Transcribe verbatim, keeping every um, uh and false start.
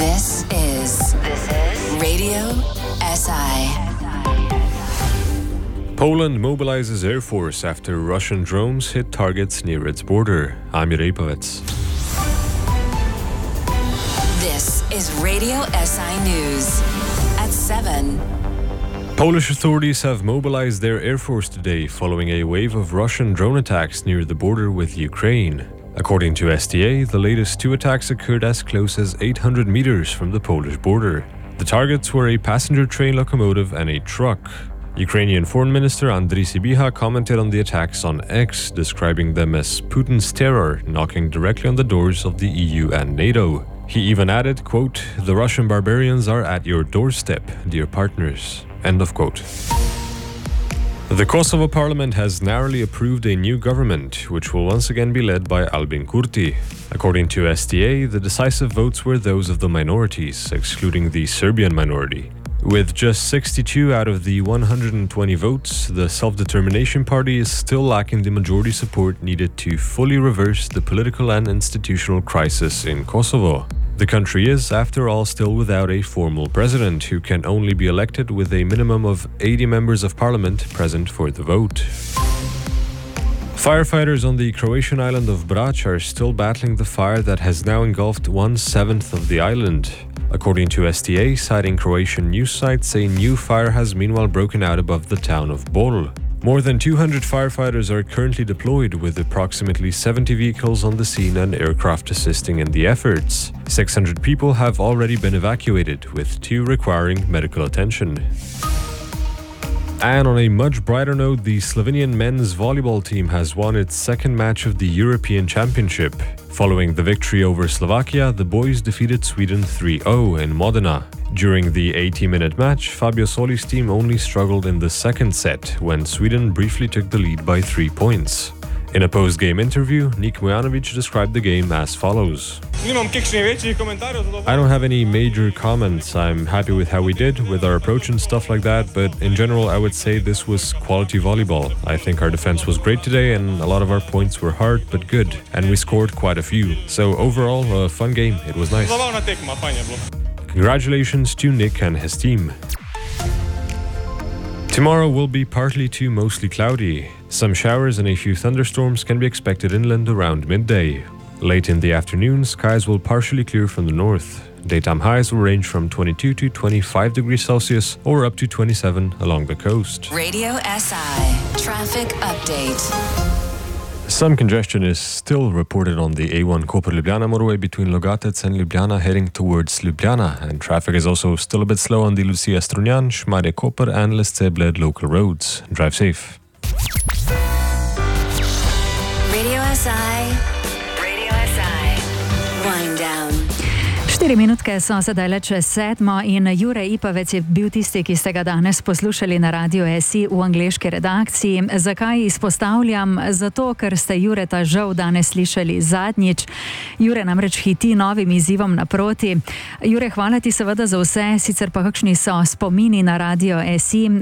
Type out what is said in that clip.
This is this is Radio S I. Poland mobilizes air force after Russian drones hit targets near its border. I'm Juraj Pavec. This is Radio S I News at seven. Polish authorities have mobilized their air force today following a wave of Russian drone attacks near the border with Ukraine. According to S T A, the latest two attacks occurred as close as eight hundred meters from the Polish border. The targets were a passenger train locomotive and a truck. Ukrainian Foreign Minister Andriy Sybiha commented on the attacks on X, describing them as Putin's terror knocking directly on the doors of the E U and NATO. He even added, quote, "The Russian barbarians are at your doorstep, dear partners." End of quote. The Kosovo parliament has narrowly approved a new government, which will once again be led by Albin Kurti. According to S T A, the decisive votes were those of the minorities, excluding the Serbian minority. With just sixty-two out of the one hundred twenty votes, the Self-Determination Party is still lacking the majority support needed to fully reverse the political and institutional crisis in Kosovo. The country is, after all, still without a formal president, who can only be elected with a minimum of eighty members of parliament present for the vote. Firefighters on the Croatian island of Brač are still battling the fire that has now engulfed one-seventh of the island. According to S T A, citing Croatian news sites, a new fire has meanwhile broken out above the town of Bol. More than two hundred firefighters are currently deployed, with approximately seventy vehicles on the scene and aircraft assisting in the efforts. six hundred people have already been evacuated, with two requiring medical attention. And on a much brighter note, the Slovenian men's volleyball team has won its second match of the European Championship. Following the victory over Slovakia, the boys defeated Sweden three zero in Modena. During the eighty-minute match, Fabio Soli's team only struggled in the second set, when Sweden briefly took the lead by three points. In a post-game interview, Nik Mujanovic described the game as follows. I don't have any major comments. I'm happy with how we did, with our approach and stuff like that, but in general I would say this was quality volleyball. I think our defense was great today and a lot of our points were hard but good, and we scored quite a few. So overall, a fun game. It was nice. Congratulations to Nick and his team. Tomorrow will be partly to mostly cloudy. Some showers and a few thunderstorms can be expected inland around midday. Late in the afternoon, skies will partially clear from the north. Daytime highs will range from twenty-two to twenty-five degrees Celsius or up to twenty-seven along the coast. Radio S I Traffic Update. Some congestion is still reported on the A one Koper-Ljubljana motorway between Logatec and Ljubljana heading towards Ljubljana, and traffic is also still a bit slow on the Lucia-Strunjan, Šmarje-Koper and Lesce-Bled local roads. Drive safe. Radio S I. Radio S I. Wind down. Štiri minutke so sedaj le čez sedmo in Juraj Ipavec je bil tisti, ki ste ga danes poslušali na Radio S I v angleški redakciji. Zakaj izpostavljam? Zato, ker ste Jureta žal danes slišali zadnjič. Jure namreč hiti novim izzivom naproti. Jure, hvala ti seveda za vse, sicer pa kakšni so spomini na Radio S I.